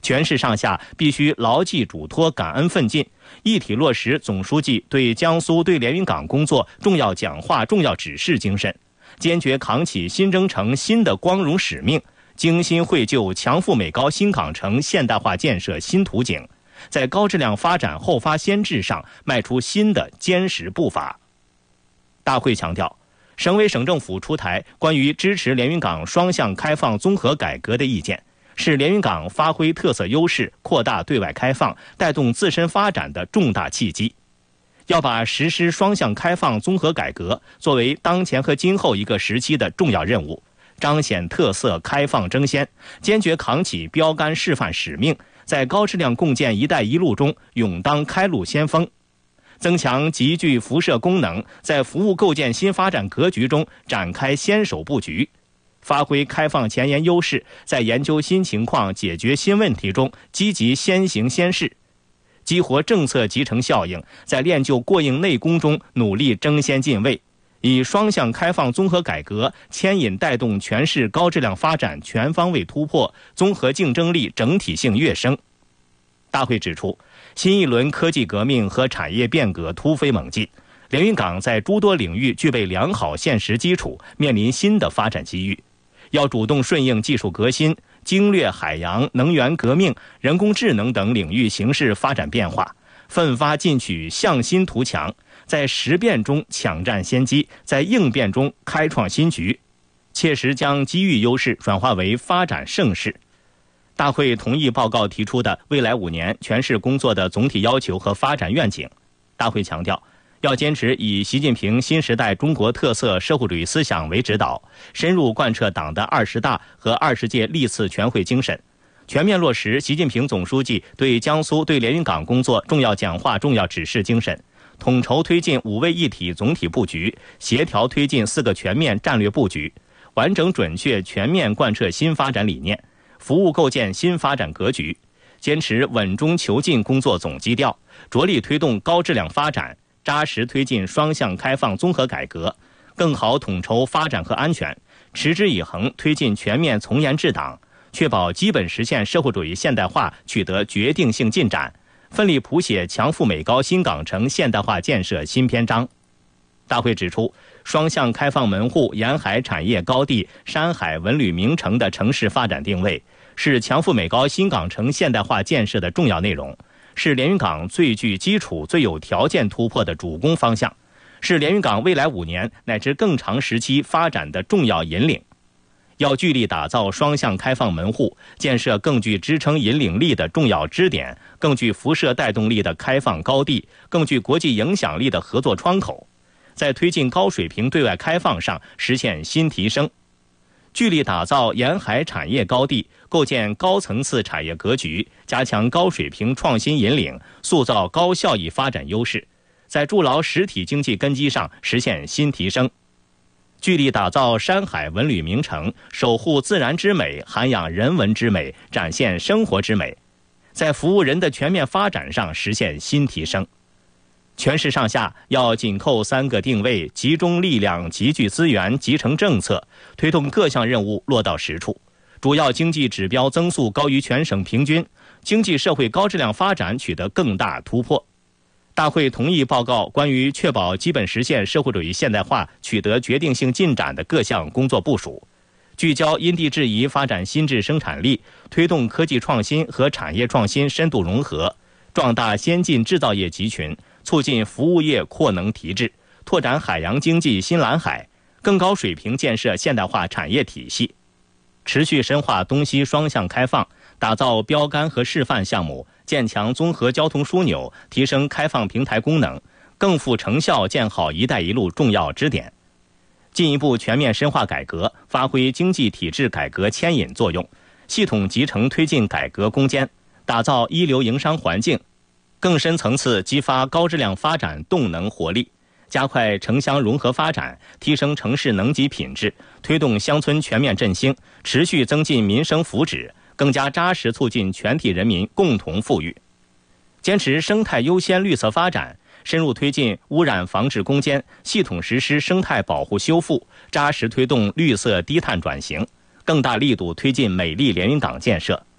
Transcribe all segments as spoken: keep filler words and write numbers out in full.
全市上下必须牢记嘱托、感恩奋进，一体落实总书记对江苏对连云港工作重要讲话、重要指示精神，坚决扛起新征程新的光荣使命，精心绘就强富美高新港城现代化建设新图景，在高质量发展后发先至上迈出新的坚实步伐。大会强调，省委省政府出台关于支持连云港双向开放综合改革的意见，是连云港发挥特色优势、扩大对外开放、带动自身发展的重大契机。要把实施双向开放综合改革作为当前和今后一个时期的重要任务，彰显特色开放争先，坚决扛起标杆示范使命，在高质量共建“一带一路”中勇当开路先锋，增强极具辐射功能，在服务构建新发展格局中展开先手布局，发挥开放前沿优势，在研究新情况、解决新问题中积极先行先试，激活政策集成效应，在练就过硬内功中努力争先进位，以双向开放综合改革牵引带动全市高质量发展全方位突破，综合竞争力整体性跃升。大会指出，新一轮科技革命和产业变革突飞猛进，连云港在诸多领域具备良好现实基础，面临新的发展机遇。要主动顺应技术革新、经略海洋、能源革命、人工智能等领域形势发展变化，奋发进取，向新图强，在时变中抢占先机，在应变中开创新局，切实将机遇优势转化为发展盛世。大会同意报告提出的未来五年全市工作的总体要求和发展愿景。大会强调，要坚持以习近平新时代中国特色社会主义思想为指导，深入贯彻党的二十大和二十届历次全会精神，全面落实习近平总书记对江苏对连云港工作重要讲话、重要指示精神，统筹推进五位一体总体布局，协调推进四个全面战略布局，完整准确全面贯彻新发展理念，服务构建新发展格局，坚持稳中求进工作总基调，着力推动高质量发展，扎实推进双向开放综合改革，更好统筹发展和安全，持之以恒推进全面从严治党，确保基本实现社会主义现代化取得决定性进展，奋力谱写强富美高新港城现代化建设新篇章。大会指出，双向开放门户、沿海产业高地、山海文旅名城的城市发展定位，是强富美高新港城现代化建设的重要内容，是连云港最具基础、最有条件突破的主攻方向，是连云港未来五年乃至更长时期发展的重要引领。要聚力打造双向开放门户，建设更具支撑引领力的重要支点，更具辐射带动力的开放高地，更具国际影响力的合作窗口，在推进高水平对外开放上实现新提升，聚力打造沿海产业高地，构建高层次产业格局，加强高水平创新引领，塑造高效益发展优势，在筑牢实体经济根基上实现新提升。聚力打造山海文旅名城，守护自然之美，涵养人文之美，展现生活之美，在服务人的全面发展上实现新提升。全市上下要紧扣三个定位，集中力量，集聚资源，集成政策，推动各项任务落到实处，主要经济指标增速高于全省平均，经济社会高质量发展取得更大突破。大会同意报告关于确保基本实现社会主义现代化取得决定性进展的各项工作部署，聚焦因地制宜发展新质生产力，推动科技创新和产业创新深度融合，壮大先进制造业集群，促进服务业扩能提质，拓展海洋经济新蓝海，更高水平建设现代化产业体系，持续深化东西双向开放，打造标杆和示范项目，建强综合交通枢纽，提升开放平台功能，更富成效建好“一带一路”重要支点，进一步全面深化改革，发挥经济体制改革牵引作用，系统集成推进改革攻坚，打造一流营商环境，更深层次激发高质量发展动能活力，加快城乡融合发展，提升城市能级品质，推动乡村全面振兴，持续增进民生福祉，更加扎实促进全体人民共同富裕。坚持生态优先绿色发展，深入推进污染防治攻坚，系统实施生态保护修复，扎实推动绿色低碳转型，更大力度推进美丽连云港建设。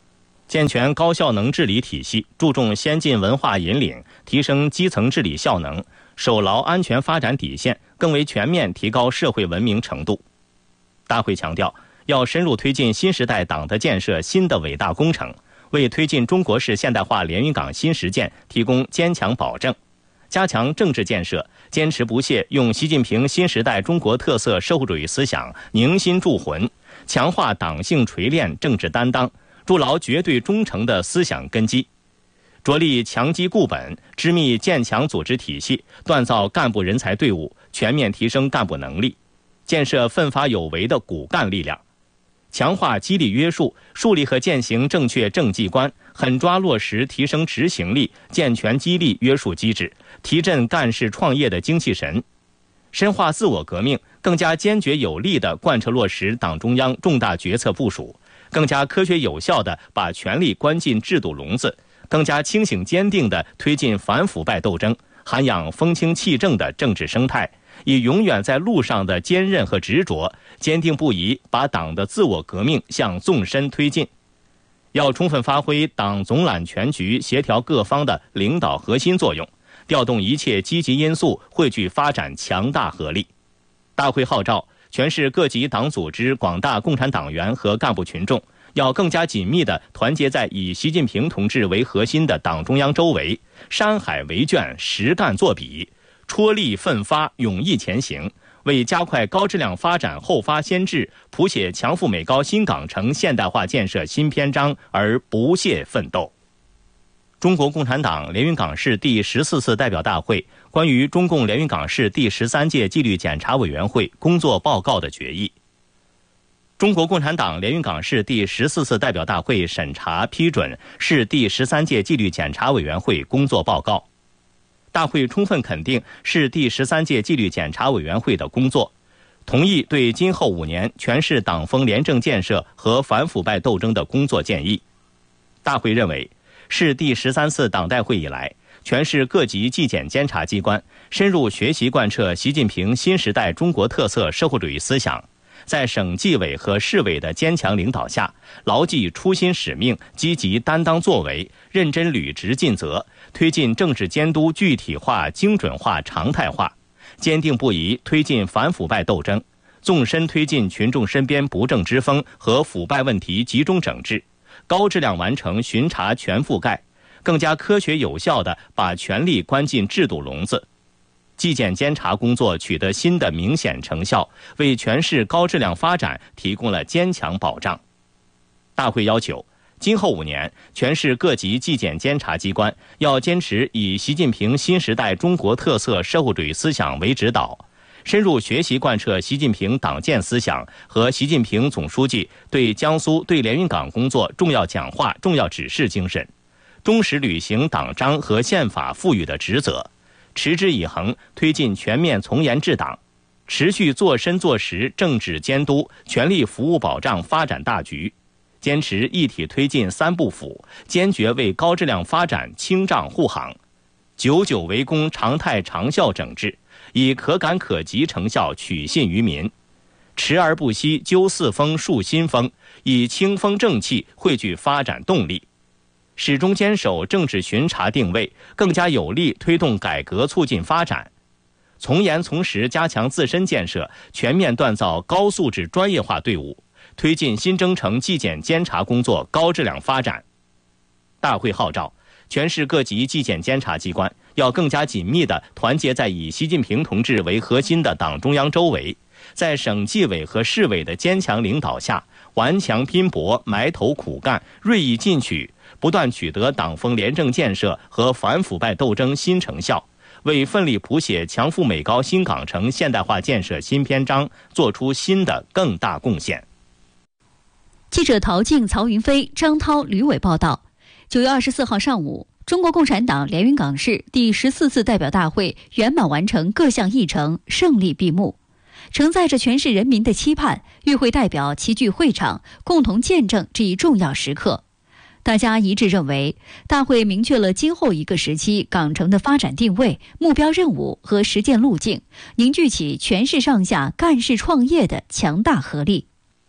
健全高效能治理体系，注重先进文化引领，提升基层治理效能，守牢安全发展底线，更为全面提高社会文明程度。大会强调，要深入推进新时代党的建设新的伟大工程，为推进中国式现代化连云港新实践提供坚强保证。加强政治建设，坚持不懈用习近平新时代中国特色社会主义思想凝心铸魂，强化党性锤炼政治担当，筑牢绝对忠诚的思想根基，着力强基固本，织密建强组织体系，锻造干部人才队伍，全面提升干部能力，建设奋发有为的骨干力量，强化激励约束，树立和践行正确政绩观，狠抓落实提升执行力，健全激励约束机制，提振干事创业的精气神，深化自我革命，更加坚决有力地贯彻落实党中央重大决策部署，更加科学有效地把权力关进制度笼子，更加清醒坚定地推进反腐败斗争，涵养风清气正的政治生态，以永远在路上的坚韧和执着，坚定不移把党的自我革命向纵深推进。要充分发挥党总揽全局、协调各方的领导核心作用，调动一切积极因素，汇聚发展强大合力。大会号召全市各级党组织广大共产党员和干部群众，要更加紧密地团结在以习近平同志为核心的党中央周围，山海为卷，实干作笔，踔厉奋发，勇毅前行，为加快高质量发展后发先至，谱写强富美高新港城现代化建设新篇章而不懈奋斗。中国共产党连云港市第十四次代表大会关于中共连云港市第十三届纪律检查委员会工作报告的决议。中国共产党连云港市第十四次代表大会审查批准市第十三届纪律检查委员会工作报告。大会充分肯定市第十三届纪律检查委员会的工作，同意对今后五年全市党风廉政建设和反腐败斗争的工作建议。大会认为，市第十三次党代会以来，全市各级纪检监察机关深入学习贯彻习近平新时代中国特色社会主义思想，在省纪委和市委的坚强领导下，牢记初心使命，积极担当作为，认真履职尽责，推进政治监督具体化、精准化、常态化，坚定不移推进反腐败斗争，纵深推进群众身边不正之风和腐败问题集中整治，高质量完成巡查全覆盖，更加科学有效地把权力关进制度笼子。纪检监察工作取得新的明显成效，为全市高质量发展提供了坚强保障。大会要求，今后五年，全市各级纪检监察机关要坚持以习近平新时代中国特色社会主义思想为指导，深入学习贯彻习近平党建思想和习近平总书记对江苏对连云港工作重要讲话、重要指示精神，忠实履行党章和宪法赋予的职责，持之以恒推进全面从严治党，持续做深做实政治监督，全力服务保障发展大局，坚持一体推进三不腐，坚决为高质量发展清障护航，久久为功常态长效整治，以可感可及成效取信于民，持而不息究四风树新风，以清风正气汇聚发展动力，始终坚守政治巡查定位，更加有力推动改革促进发展，从严从实加强自身建设，全面锻造高素质专业化队伍，推进新征程纪检监察工作高质量发展。大会号召，全市各级纪检监察机关要更加紧密地团结在以习近平同志为核心的党中央周围，在省纪委和市委的坚强领导下，顽强拼搏，埋头苦干，锐意进取，不断取得党风廉政建设和反腐败斗争新成效，为奋力谱写强富美高新港城现代化建设新篇章做出新的更大贡献。 记者陶静、曹云飞、张涛、吕伟报道。九月二十四号上午，中国共产党连云港市第十四次代表大会圆满完成各项议程，胜利闭幕。承载着全市人民的期盼，与会代表齐聚会场，共同见证这一重要时刻。大家一致认为，大会明确了今后一个时期港城的发展定位、目标任务和实践路径，凝聚起全市上下干事创业的强大合力。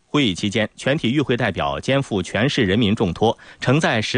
会议期间，全体与会代表肩负全市人民重托，承载时